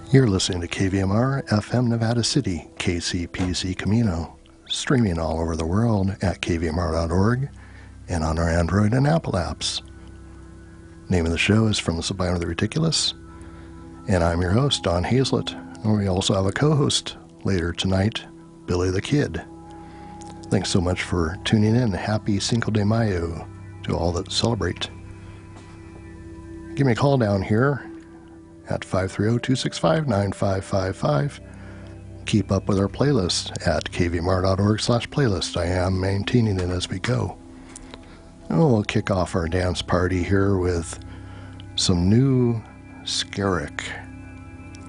You're listening to KVMR FM Nevada City, KCPC Camino, streaming all over the world at kvmr.org and on our Android and Apple apps. Name of the show is From the Sublime to the Ridiculous, and I'm your host, Don Hazlett. And we also have a co-host later tonight, Billy the Kid. Thanks so much for tuning in. Happy Cinco de Mayo to all that celebrate. Give me a call down here at 530-265-9555. Keep up with our playlist at kvmr.org/playlist. I am maintaining it as we go. And we'll kick off our dance party here with some new Skerrick.